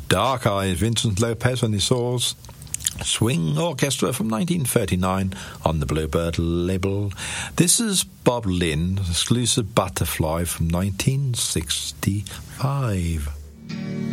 Dark Eyes, Vincent Lopez and his Source Swing Orchestra from 1939 on the Bluebird label. This is Bob Lynn, exclusive Butterfly from 1965.